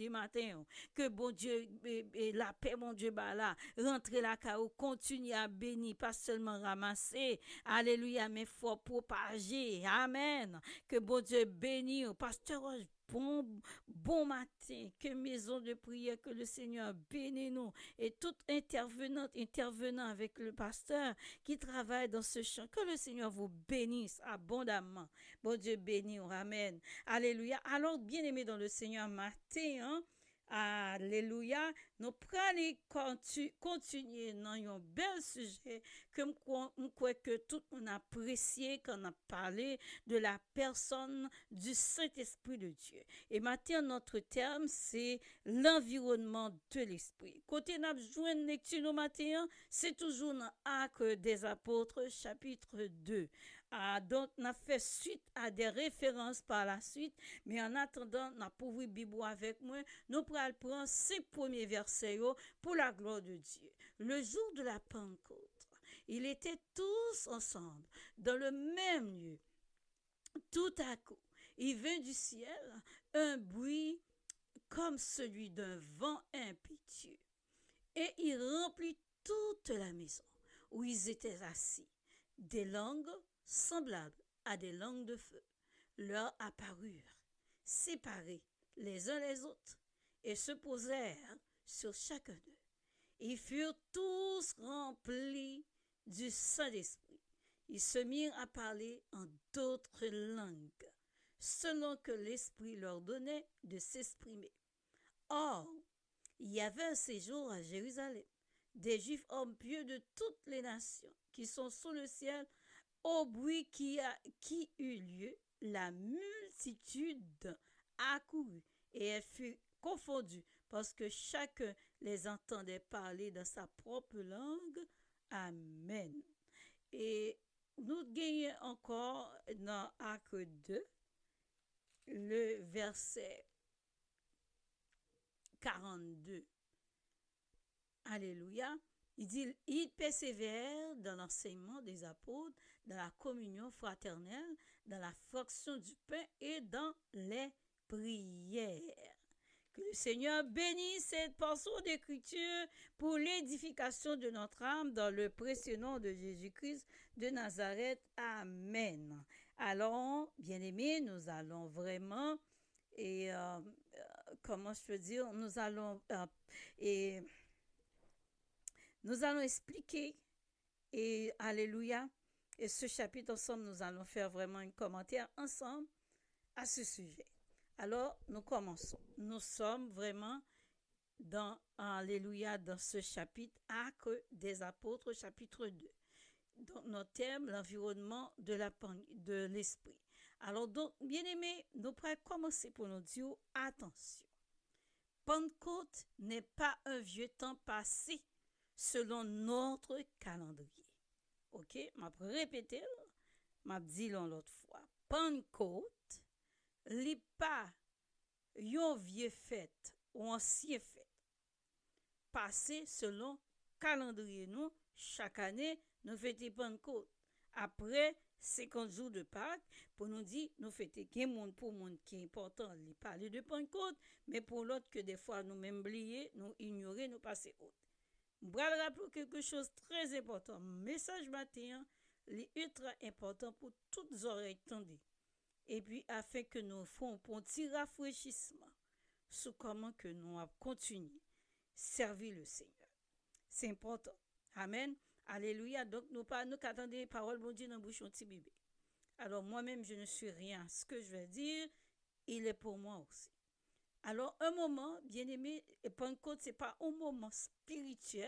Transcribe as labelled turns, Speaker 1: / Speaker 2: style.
Speaker 1: samedi matin, que bon Dieu, la paix, mon Dieu, bah là, rentrer la caillou, continue à bénir, pas seulement ramasser, alléluia, mais faut propager, amen, que bon Dieu bénisse, pasteur Roche, bon matin, que maison de prière, que le Seigneur bénisse nous, et tout intervenant avec le pasteur qui travaille dans ce champ, que le Seigneur vous bénisse abondamment, bon Dieu bénisse, amen, alléluia. Alors, bien-aimés dans le Seigneur, matin, hein, alléluia, nous prenons continuer dans un bel sujet que je crois que tout le monde a apprécié quand on a parlé de la personne du Saint-Esprit de Dieu. Et maintenant, notre terme, c'est l'environnement de l'Esprit. Côté n'a besoin de lecture matin, c'est toujours dans Actes des Apôtres, chapitre 2. Donc, on a fait suite à des références par la suite, mais en attendant, on a pourvu Bible avec moi, nous pourrons prendre ces premiers versets pour la gloire de Dieu. Le jour de la Pentecôte, ils étaient tous ensemble, dans le même lieu. Tout à coup, il vint du ciel un bruit comme celui d'un vent impétueux, et il remplit toute la maison où ils étaient assis. Des langues semblables à des langues de feu leur apparurent, séparées les uns les autres, et se posèrent sur chacun d'eux. Ils furent tous remplis du Saint-Esprit. Ils se mirent à parler en d'autres langues, selon que l'Esprit leur donnait de s'exprimer. Or, il y avait un séjour à Jérusalem des Juifs hommes pieux de toutes les nations qui sont sous le ciel. Au bruit qui eut lieu, la multitude accourut et elle fut confondue parce que chacun les entendait parler dans sa propre langue. Amen. Et nous gagnons encore dans Acte 2, le verset 42. Alléluia. Il dit, il persévère dans l'enseignement des apôtres, dans la communion fraternelle, dans la fraction du pain et dans les prières. Que le Seigneur bénisse cette portion d'écriture pour l'édification de notre âme dans le précieux nom de Jésus-Christ de Nazareth. Amen. Alors, bien-aimés, nous allons vraiment, et comment je peux dire, nous allons expliquer, et alléluia, et ce chapitre ensemble, nous allons faire vraiment un commentaire ensemble à ce sujet. Alors, nous commençons. Nous sommes vraiment dans, alléluia, dans ce chapitre, Actes des Apôtres, chapitre 2. Donc, notre thème, l'environnement de l'esprit. Alors, donc, bien aimés, nous pourrons commencer pour nous dire, attention, Pentecôte n'est pas un vieux temps passé selon notre calendrier. Ok, m'a répété, m'a dit l'autre fois. Pentecôte, li pas yon vieux fête ou ancien fête passé selon calendrier nous chaque année nous fêtons Pentecôte après 50 jours de Pâques pour nous dire nous fêtons qui monde pour monde qui est important li parler de Pentecôte mais pour l'autre que des fois nous même oublier nous ignorer nous passer autre. Je vais rappeler quelque chose de très important. Message matin, est ultra important pour toutes les oreilles tendues. Et puis, afin que nous fassions un petit rafraîchissement sur comment que nous continuer à servir le Seigneur. C'est important. Amen. Alléluia. Donc, nous attendons les paroles de Dieu dans le bouchon de bébé. Alors, moi-même, je ne suis rien. Ce que je vais dire, il est pour moi aussi. Alors, un moment, bien aimé, Pentecôte, ce n'est pas un moment spirituel.